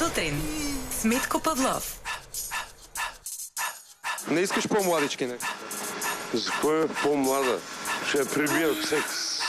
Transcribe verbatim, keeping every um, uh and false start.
сутрин с Митко Павлов. Не искаш по-младички, не? За кой е по-млада? Ще я прибия от секс.